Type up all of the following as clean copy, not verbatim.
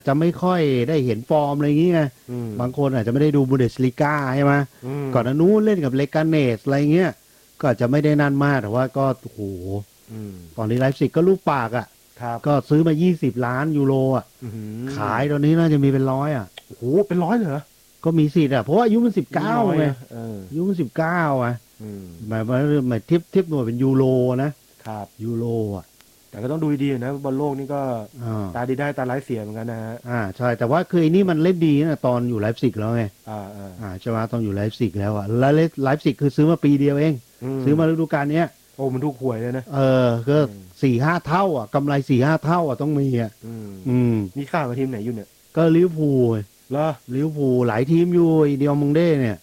จะไม่ค่อยได้เห็นฟอร์มอะไรอย่างเงี้ยบางคนอาจจะไม่ได้ดูบูเดสลีกาใช่ไหมก่อนหน้านู้นเล่นกับเลกาเนสอะไรเงี้ยก็อาจจะไม่ได้นั่นมากแต่ว่าก็โอ้โหตอนนี้ไลฟ์ซิกก็ลูกปากอ่ะก็ซื้อมา20 ล้านยูโรอ่ะขายตอนนี้น่าจะมีเป็นร้อยอ่ะโอ้โหเป็นร้อยเหรอก็มีสิทธิ์อ่ะเพราะว่าอายุมัน19ไงอายุมัน19อ่ะหมายเทียบหน่วยเป็นยูโรนะครับยูโรอ่ะแต่ก็ต้องดูดีนะบอลโลกนี่ก็ตาดีได้ตาร้ายเสียเหมือนกันนะฮะใช่แต่ว่าคือไอ้นี่มันเล่นดีนะตอนอยู่ไลฟ์ซิกแล้วไงใช่ไหมตอนอยู่ไลฟ์ซิกแล้วอ่ะแล้วไลฟ์ซิกคือซื้อมาปีเดียวเองซื้อมาฤดูกาลเนี้ยโอ้มันถูกหวยเลยนะก็4-5 เท่าอ่ะกำไร4-5 เท่าอ่ะต้องมีอ่ะมีข่าวกับทีมไหนอยู่เนี่ยก็ลิเวอร์พูลเหรอลิเวอร์พูลหลายทีมอยู่เดียวมงเด้เนี่ย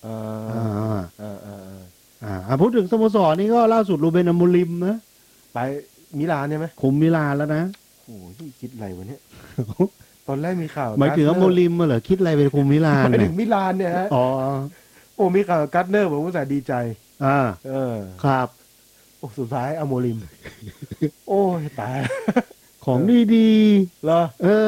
พูดถึงสโมสรนี่ก็ล่าสุดรูเบน อโมริมนะไปมิลานใช่ไหมคุมมิลานแล้วนะโอ้ยคิดอะไรวะเนี่ยตอนแรกมีข่าวหมายถึงอโมริมเหรอคิดอะไรไปคุมมิลานหมายถึงมิลานเนี่ยฮะโอ้มีข่าวกัตเนอร์ผมก็แต่ดีใจครับโอ้สุดท้ายอโมริมโอ้ยตายของดีๆเหรอ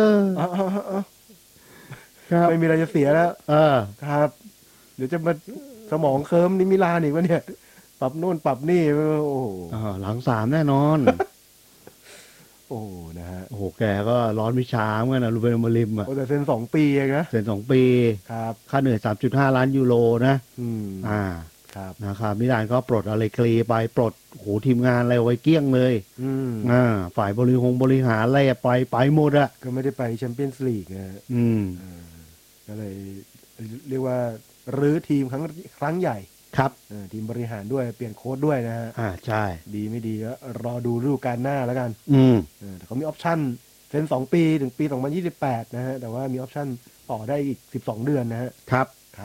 ครับไม่มีอะไรจะเสียแล้วครับเดี๋ยวจะมาสมองเคิร์มนี่มิลานอีกวะเนี่ยปรับโน่นปรับนี่โอ้หลัง3แน่นอนโอ้นะฮะโอ้แกก็ร้อนวิชาเหมือนกันนะรูเบน อโมริมอ่ะแต่เซ็น2 ปีเองนะเซ็น2 ปีครับค่าเหนื่อย3.5 ล้านยูโรนะครับนะครับมิลานก็ปลดอะไรคลีไปปลดโหทีมงานอะไรไว้เกี้ยงเลยฝ่ายบริหารอะไรไปหมดอะก็ไม่ได้ไปแชมเปี้ยนส์ลีกนะก็เลยเรียกว่ารื้อทีมครั้งใหญ่ครับทีมบริหารด้วยเปลี่ยนโค้ชด้วยนะฮะใช่ดีไม่ดีก็รอดูฤดูกาลหน้าแล้วกันแต่เขามีออปชั่นเซ็น2 ปีถึงปี2028นะฮะแต่ว่ามีออปชั่นต่อได้อีก12 เดือนนะฮะครับ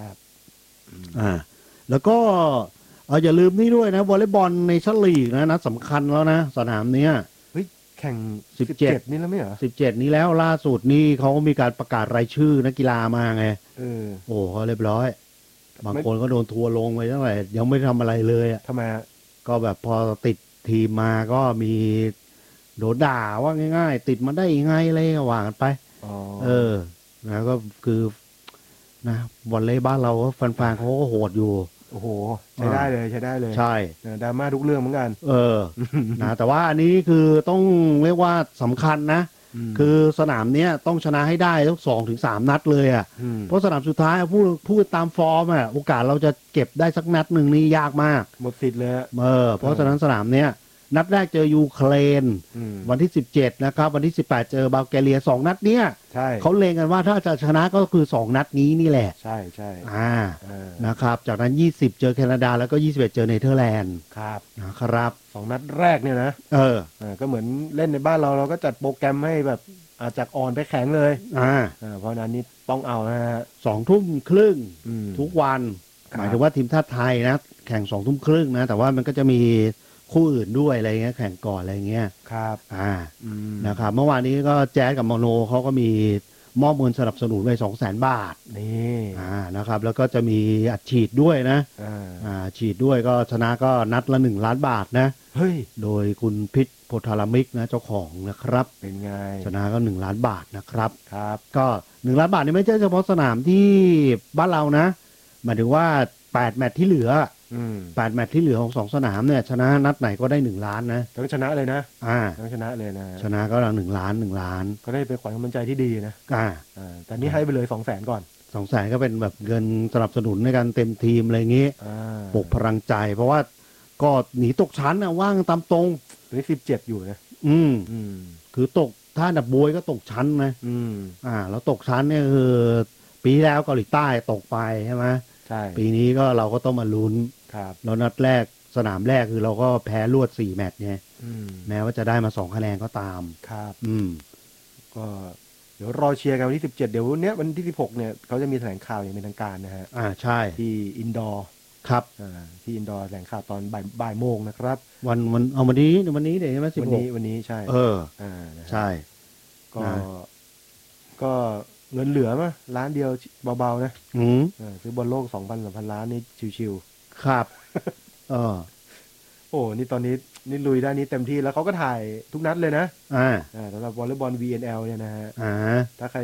ครับแล้วก็อย่าลืมนี่ด้วยนะวอลเลย์บอลในชั้นลีกนะนัดสำคัญแล้วนะสนามเนี้ยแข่ง17นี่แล้วไม่เหรอ 17นี้แล้วล่าสุดนี่เขาก็มีการประกาศรายชื่อนักกีฬามาไงโอ้เขาเรียบร้อยบางคนก็โดนทัวร์ลงไปตั้งแต่ยังไม่ทำอะไรเลยทำไมก็แบบพอติดทีมมาก็มีโดนด่าว่าง่ายๆติดมาได้ยังไงอะไรก็ว่ากันไปนะก็คือนะวอลเลย์บ้านเราแฟนๆเขาก็โหดอยู่โอ้โหใช้ได้เลยใช่ดราม่าทุกเรื่องเหมือนกันนะแต่ว่าอันนี้คือต้องเรียกว่าสำคัญนะคือสนามเนี้ยต้องชนะให้ได้ทุก2-3 นัดเลยอ่ะเพราะสนามสุดท้ายพูดตามฟอร์มอ่ะโอกาสเราจะเก็บได้สักนัดหนึ่งนี่ยากมากหมดสิทธิ์เลยเพราะฉะนั้นสนามเนี้ยนัดแรกเจอยูเครนวันที่17นะครับวันที่18เจอบัลแกเรีย2 นัดเนี้ยเขาเลงกันว่าถ้าจะชนะก็คือ2 นัดนี้นี่แหละใช่นะครับจากนั้น20เจอแคนาดาแล้วก็21เจอเนเธอร์แลนด์ครับนะครับ 2 นัดแรกเนี่ยนะก็เหมือนเล่นในบ้านเราก็จัดโปรแกรมให้แบบจากอ่อนไปแข็งเลยเพราะนั้นนี่ต้องเอานะฮะ 20:30ทุกวันหมายถึงว่าทีมชาติไทยนะแข่ง20:30นะแต่ว่ามันก็จะมีคู่อื่นด้วยอะไรเงี้ยแข่งก่อนอะไรเงี้ยครับนะครับเมื่อวานนี้ก็แจ๊สกับโมโนเขาก็มีมอบเงินสนับสนุนไป200,000 บาทนี่นะครับแล้วก็จะมีอัดฉีดด้วยนะฉีดด้วยก็ชนะก็นัดละ1 ล้าน บาทนะเฮ้ยโดยคุณพิษโพธารามิกนะเจ้าของนะครับเป็นไงชนะก็1 ล้าน บาทนะครับครับก็1 ล้าน บาทนี่ไม่ใช่เฉพาะสนามที่บ้านเรานะหมายถึงว่า8 แมตช์ที่เหลือ8 แมตช์ที่เหลือของ2 สนามเนี่ยชนะนัดไหนก็ได้1 ล้านนะต้องชนะเลยนะต้องชนะเลยนะชนะก็1 ล้านก็ได้เป็นขวัญกำลังใจที่ดีนะแต่นี่ให้ไปเลย200,000ก่อน 200,000ก็เป็นแบบเงินสนับสนุนในการเต็มทีมอะไรอย่างงี้ปลุกพลังใจเพราะว่าก็หนีตกชั้นนะว่างตามตรงนี่17อยู่นะคือตกถ้าดับบวยก็ตกชั้นนะแล้วตกชั้นเนี่ยคือปีแล้วเกาหลีใต้ตกไปใช่ไหมใช่ปีนี้ก็เราก็ต้องมาลุ้นแล้วนัดแรกสนามแรกคือเราก็แพ้รวด4 แมตช์ไงแม้ว่าจะได้มา2 คะแนนก็ตามครับก็เดี๋ยวรอเชียร์กันวันที่17เดี๋ยวเนี้ยวันที่16เนี่ยเขาจะมีแถลงข่าวอย่างเป็นทางการนะฮะใช่ที่อินดอร์ครับที่อินดอร์แถลงข่าวตอนบ่ายโมงนะครับวันเอาวันนี้เดี๋ยวใช่ไหมวันนี้ใช่ใช่ก็เงินเหลือมั้ยล้านเดียวเบาๆนะซื้อบอลโลก 2,000-3,000 ล้านนี่ชิวๆครับโอ้นี่ตอนนี้นี่ลุยด้านนี้เต็มที่แล้วเขาก็ถ่ายทุกนัดเลยนะสำหรับวอลเลย์บอล VNL เนี่ยนะฮะถ้าใคร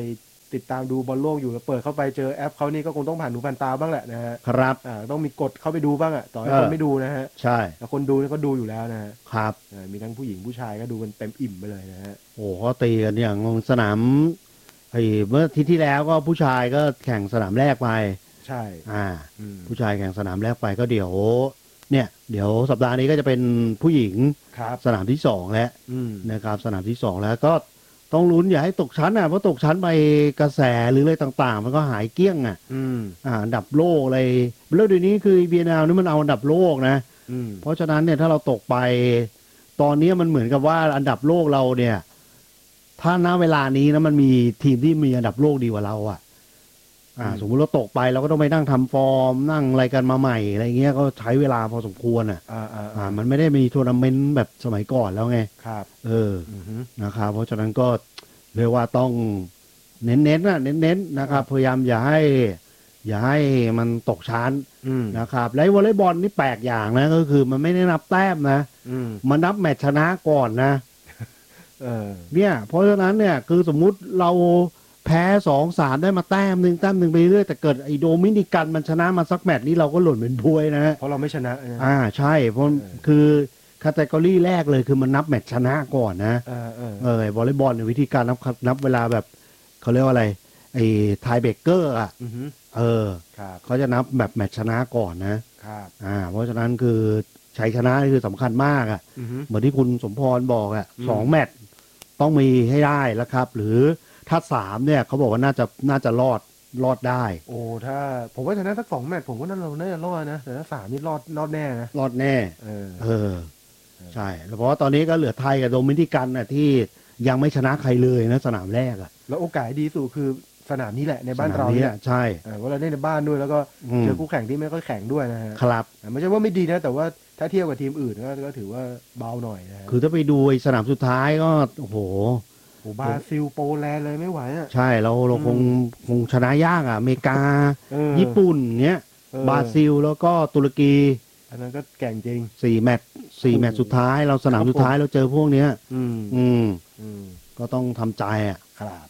ติดตามดูบอลโลกอยู่แล้วเปิดเข้าไปเจอแอปเขานี่ก็คงต้องผ่านหูผ่านตาบ้างแหละนะฮะครับต้องมีกดเข้าไปดูบ้างต่อให้คนไม่ดูนะฮะใช่แต่คนดูก็ดูอยู่แล้วนะฮะครับมีทั้งผู้หญิงผู้ชายก็ดูกันเต็มอิ่มไปเลยนะฮะโอ้เขาตีกันอย่างสนามเมื่ออาทิตย์ที่แล้วก็ผู้ชายก็แข่งสนามแรกไปใช่ผู้ชายแข่งสนามแรกไปก็เดี๋ยวสัปดาห์นี้ก็จะเป็นผู้หญิงสนามที่2แล้วนะครับสนามที่2แล้วก็ต้องลุ้นอย่าให้ตกชั้นเพราะตกชั้นไปกระแสหรืออะไรต่างๆมันก็หายเกลี้ยงอันดับโลกอะไรแล้วเดี๋ยวนี้คือ BNL นี่มันเอาอันดับโลกนะเพราะฉะนั้นเนี่ยถ้าเราตกไปตอนนี้มันเหมือนกับว่าอันดับโลกเราเนี่ยถ้าณเวลานี้นะมันมีทีมที่มีอันดับโลกดีกว่าเราสมมุติเราตกไปเราก็ต้องไปนั่งทำฟอร์มนั่งอะไรกันมาใหม่อะไรเงี้ยก็ใช้เวลาพอสมควรมันไม่ได้มีทัวร์นาเมนต์แบบสมัยก่อนแล้วไงครับนะครับเพราะฉะนั้นก็เรียกว่าต้องเน้นนะครับพยายามอย่าให้มันตกชั้นนะครับแล้ววอลเลย์บอลนี่แปลกอย่างนะก็คือมันไม่ได้นับแต้มนะมันนับแมตช์ชนะก่อนนะเนี่ยเพราะฉะนั้นเนี่ยคือสมมุติเราแพ้2-3ได้มาแต้มหนึ่งไปเรื่อยแต่เกิดไอโดมินิกันมันชนะมาสักแมตช์นี้เราก็หล่นเป็นบวยนะเพราะเราไม่ชนะใช่เพราะคือคาเตกอรี่แรกเลยคือมันนับแมตช์ชนะก่อนนะวอลเลย์บอลในวิธีการนับเวลาแบบเขาเรียกว่าอะไรไอ้ไทเบเกอร์เขาจะนับแบบแมตช์ชนะก่อนนะครับเพราะฉะนั้นคือชัยชนะคือสำคัญมากเหมือนที่คุณสมพรบอก2แมตช์ต้องมีให้ได้แล้วครับหรือถ้า3เนี่ยเขาบอกว่าน่าจะรอดได้โอ้ถ้าผมว่าชนะสัก2แมตช์ผมว่าน่าจะรอดนะแต่ถ้า3นี่รอดแน่นะรอดแน่ใช่เพราะว่าตอนนี้ก็เหลือไทยกับโดมินิกันที่ยังไม่ชนะใครเลยนะสนามแรกแล้วโอกาสดีสุดคือสนามนี้แหละในบ้านเราเนี่ยใช่ว่าเราเล่นในบ้านด้วยแล้วก็เจอคู่แข่งที่ไม่ค่อยแข่งด้วยนะฮะครับไม่ใช่ว่าไม่ดีนะแต่ว่าถ้าเทียบกับทีมอื่นก็ถือว่าเบาหน่อยนะคือถ้าไปดูสนามสุดท้ายก็โอ้โหบราซิลโปแลนด์เลยไม่ไหวใช่เราคงชนะยากอเมริกาญี่ปุ่นเนี้ยบราซิลแล้วก็ตุรกีอันนั้นก็แก่งจริง 4แมตช์สุดท้ายเราสนามสุดท้ายเราเจอพวกเนี้ยก็ต้องทำใจครับ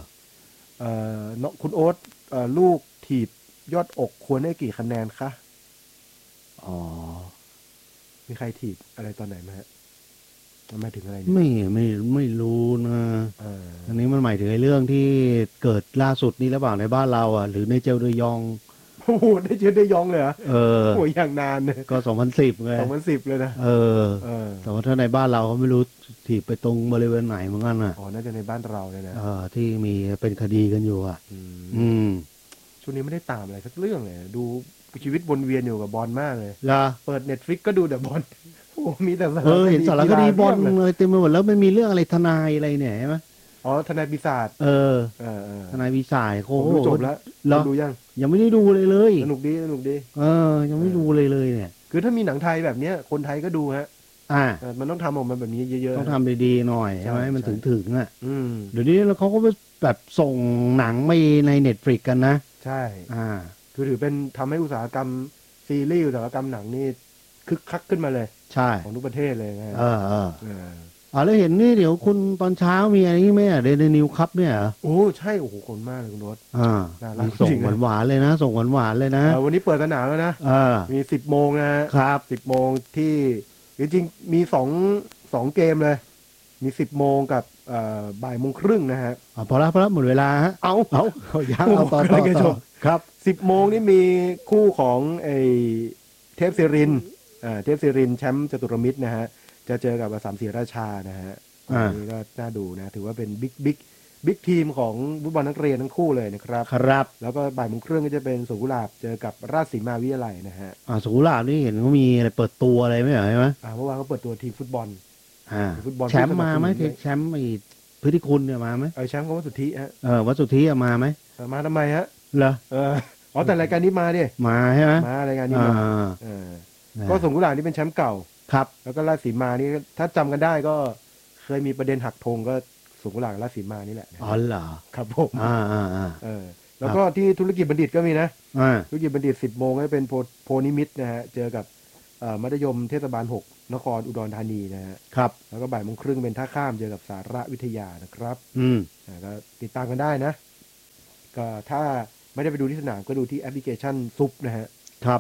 คุณโอ๊ตลูกถีบยอดอกควรให้กี่คะแนนคะมีใครถีบอะไรตอนไหนไหมฮะมันหมายถึงอะไรไม่รู้นะอันนี้มันหมายถึงเรื่องที่เกิดล่าสุดนี้หรือเปล่าในบ้านเราหรือในเจลเดยองโอ้โหได้เจลเดยองเลยเหรอโอ้ยอย่างนานเลยก็2010ไง 2010เลยนะแต่ว่าถ้าในบ้านเราเขาไม่รู้ถีบไปตรงบริเวณไหนเหมือนกันน่าจะในบ้านเราเลยนะที่มีเป็นคดีกันอยู่ช่วงนี้ไม่ได้ตามอะไรสักเรื่องเลยดูชีวิตวนเวียนอยู่กับบอลมากเลยเปิด Netflix ก็ดูแต่บอลโอ้มีแต่เห็นสารคดีบอลเลยเต็มไปหมดแล้วมันมีเรื่องอะไรทนายอะไรเนี่ยใช่ไหมทนายปีศาจทนายปีศาจโอ้โหจบแล้วดูยังไม่ได้ดูเลยสนุกดียังไม่ดูเลยเนี่ยคือถ้ามีหนังไทยแบบเนี้ยคนไทยก็ดูฮะมันต้องทำออกมาแบบนี้เยอะๆต้องทำดีๆหน่อยใช่ไหมมันถึงเดี๋ยวนี้แล้วเขาก็แบบส่งหนังไปใน Netflix กันนะใช่คือถือเป็นทำให้อุตสาหกรรมซีรีส์อุตสาหกรรมหนังนี่คึกคักขึ้นมาเลยใช่ของทุกประเทศเลยนะแล้วเห็นนี่เดี๋ยวคุณตอนเช้ามีอะไรนี่ไหมเดนนิวครับเนี่ยโอ้ใช่โอ้โหคนมากเลยคุณรถส่งหวานเลยนะส่งหวานเลยนะวันนี้เปิดสนามแล้วนะมี10 โมงนะครับ10 โมงที่จริงๆมี2เกมเลยมี10 โมงกับบ่ายโมงครึ่งนะฮะพอแล้วหมดเวลาฮะเอายังเอาต่อครับ10 โมงนี่มีคู่ของเทพศิรินแชมป์จตุรมิตรนะฮะจะเจอกับสามศรีราชานะฮะอันนี้ก็น่าดูนะถือว่าเป็นบิ๊กทีมของฟุตบอลนักเรียนทั้งคู่เลยนะครับแล้วก็บ่ายโมงครึ่งก็จะเป็นสวนกุหลาบเจอกับราชสีมาวิทยาลัยนะฮะสวนกุหลาบนี่เห็นเขามีอะไรเปิดตัวอะไรไหมใช่ไหมเมื่อวานเขาเปิดตัวทีมฟุตบอลแชมป์มาไหมแชมป์พฤติคุณเนี่ยมาไหมแชมป์ก็วัตสุทธิฮะวัตสุทธิมาไหมมาทำไมฮะเหรอแต่รายการนี้มาดิมาใช่ไหมมารายการนี้มาก็สวนกุหลาบนี่เป็นแชมป์เก่าครับแล้วก็ราชสีมานี่ถ้าจำกันได้ก็เคยมีประเด็นหักธงก็สวนกุหลาบราชสีมานี่แหละเหรอครับผมแล้วก็ที่ธุรกิจบัณฑิตก็มีนะธุรกิจบัณฑิต10 โมงก็เป็นโพนิมิตนะฮะเจอกับมัธยมเทศบาล6นครอุดรธานีนะฮะครับแล้วก็บ่ายโมงครึ่งเป็นท่าข้ามเจอกับสารวิทยานะครับก็ติดตามกันได้นะถ้าไม่ได้ไปดูที่สนามก็ดูที่แอปพลิเคชันซุปนะฮะครับ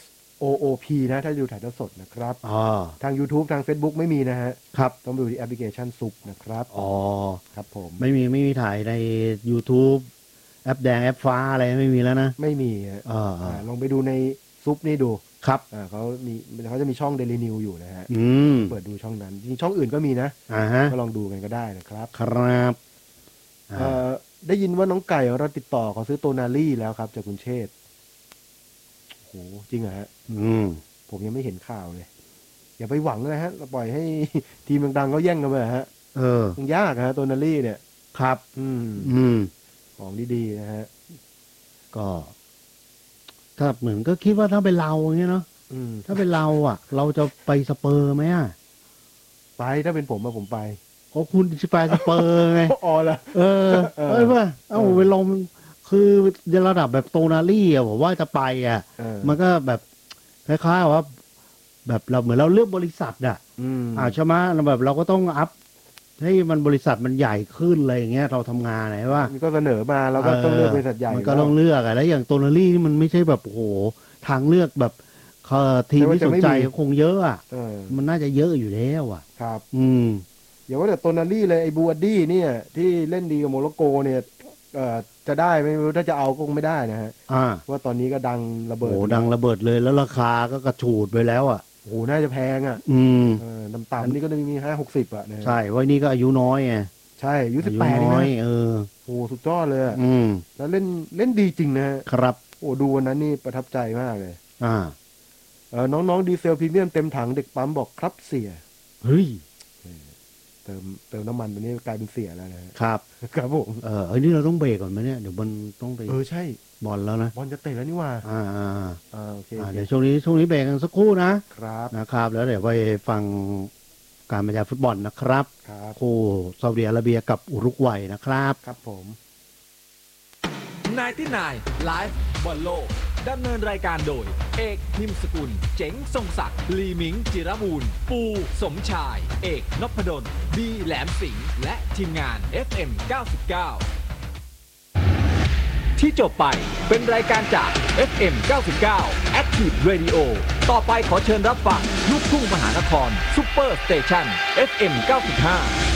SOOP นะถ้าดูถ่ายทอดสดนะครับทาง YouTube ทาง Facebook ไม่มีนะฮะครับต้องไปดูที่แอปพลิเคชันซุปนะครับครับผมไม่มีถ่ายใน YouTube แอปแดงแอปฟ้าอะไรไม่มีแล้วนะไม่มีลองไปดูในซุปนี่ดูครับเขาจะมีช่อง Daily News อยู่นะฮะเปิดดูช่องนั้นจริงช่องอื่นก็มีนะก็ลองดูกันก็ได้นะครับครับได้ยินว่าน้องไก่เราติดต่อขอซื้อโตนาลี่แล้วครับจากคุณเชษฐ์โหจริงเหรอฮะผมยังไม่เห็นข่าวเลยอย่าไปหวังนะฮะเราปล่อยให้ทีมดังๆเขาแย่งกันไปฮะคงยากฮะโตนาลี่เนี่ยครับของดีๆนะฮะก็ถ้าเหมือนก็คิดว่าถ้าเป็นเราอย่างเงี้ยเนาะถ้าเป็นเราอ่ะเราจะไปสเปอร์ไหมอ่ะไปถ้าเป็นผมไปเพราะคุณจะไปสเปอร์ไงละว่าไปลงคือระดับแบบโตนาลี่อ่ะผมว่าจะไปอ่ะมันก็แบบคล้ายๆว่าแบบเราเหมือนเราเลือกบริษัทอ่ะใช่ไหมแบบเราก็ต้องอัพให้มันบริษัทมันใหญ่ขึ้นอะไรอย่างเงี้ยเราทำงานไหนว่ามันก็เสนอมาเราก็ต้องเลือกบริษัทใหญ่มันก็ต้องเลือกอะแล้วอย่างโตนาลี่นี่มันไม่ใช่แบบโอ้โหทางเลือกแบบทีมที่สนใจคงเยอะอ่ะมันน่าจะเยอะอยู่แล้วอ่ะครับอย่าว่าแต่โตนาลี่เลยไอ้บูอัดดี้เนี่ยที่เล่นดีกับโมร็อกโกเนี่ยจะได้ไม่รู้ถ้าจะเอาก็คงไม่ได้นะฮะว่าตอนนี้ก็ดังระเบิดดังระเบิดเลยแล้วราคาก็กระฉูดไปแล้วอ่ะโอ้น่าจะแพงอ่ะต่ำๆนี่ก็มี50-60อ่ะใช่ว่านี่ก็อายุน้อยไงใช่อายุ18 น้อยโอ้สุดยอดเลยแล้วเล่นดีจริงนะครับโอ้ดูวันนั้นนี่ประทับใจมากเลยน้องๆดีเซลพรีเมียมเต็มถังเด็กปั๊มบอกครับเสียเฮ้ยเติมน้ำมันตัวนี้กลายเป็นเสียแล้วนะครับครับผมนี่เราต้องเบรกก่อนไหมเนี่ยเดี๋ยวบอลต้องไปใช่บอลแล้วนะบอลจะเตะแล้วนี่ว่าโอเคเดี๋ยวช่วงนี้เบรกกันสักครู่นะครับแล้วเดี๋ยวไปฟังการบรรยายฟุตบอลนะครับคู่ซาอุดิอาระเบียกับอุรุกวัยนะครับครับผม 99 Live บอลโลกดำเนินรายการโดยเอกนิมสกุลเจ๋งทรงศักดิ์ลีมิงจิรบูรณ์ปูสมชายเอกนพดลบีแหลมสิงห์และทีมงาน FM 99ที่จบไปเป็นรายการจาก FM 99 Active Radio ต่อไปขอเชิญรับฟังลูกทุ่งมหานครซุปเปอร์สเตชัน FM 95